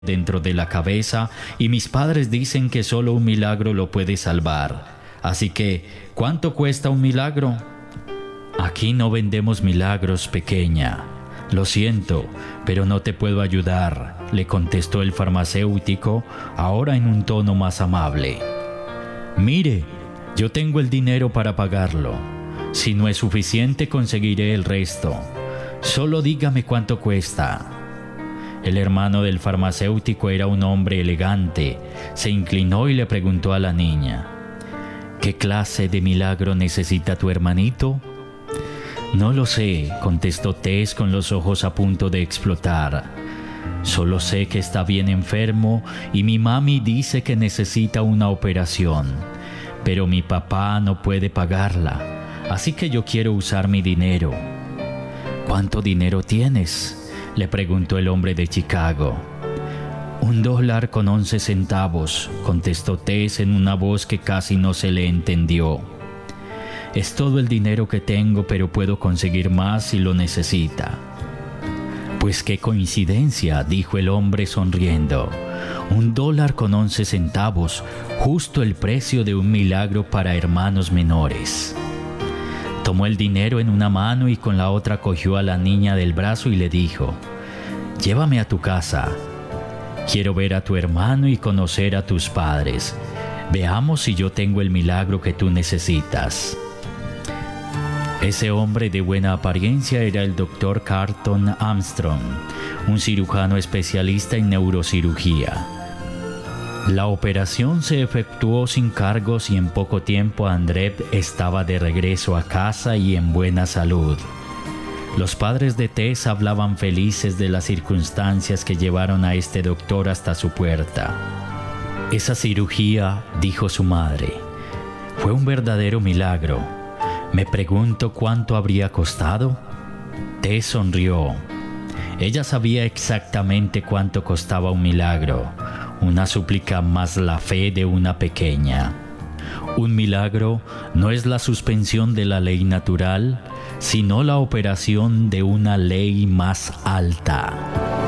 dentro de la cabeza y mis padres dicen que solo un milagro lo puede salvar. Así que, ¿cuánto cuesta un milagro? Aquí no vendemos milagros, pequeña. Lo siento, pero no te puedo ayudar, le contestó el farmacéutico, ahora en un tono más amable. Mire, yo tengo el dinero para pagarlo. Si no es suficiente, conseguiré el resto. Solo dígame cuánto cuesta. El hermano del farmacéutico era un hombre elegante. Se inclinó y le preguntó a la niña: ¿qué clase de milagro necesita tu hermanito? No lo sé, contestó Tess con los ojos a punto de explotar. Solo sé que está bien enfermo y mi mami dice que necesita una operación. Pero mi papá no puede pagarla, así que yo quiero usar mi dinero. ¿Cuánto dinero tienes?, le preguntó el hombre de Chicago. $1.11, contestó Tess en una voz que casi no se le entendió. Es todo el dinero que tengo, pero puedo conseguir más si lo necesita. Pues qué coincidencia, dijo el hombre sonriendo. $1.11, justo el precio de un milagro para hermanos menores. Tomó el dinero en una mano y con la otra cogió a la niña del brazo y le dijo: llévame a tu casa. Quiero ver a tu hermano y conocer a tus padres. Veamos si yo tengo el milagro que tú necesitas. Ese hombre de buena apariencia era el Dr. Carlton Armstrong, un cirujano especialista en neurocirugía. La operación se efectuó sin cargos y en poco tiempo André estaba de regreso a casa y en buena salud. Los padres de Tess hablaban felices de las circunstancias que llevaron a este doctor hasta su puerta. Esa cirugía, dijo su madre, fue un verdadero milagro. Me pregunto cuánto habría costado. Tess sonrió. Ella sabía exactamente cuánto costaba un milagro, una súplica más la fe de una pequeña. Un milagro no es la suspensión de la ley natural, sino la operación de una ley más alta.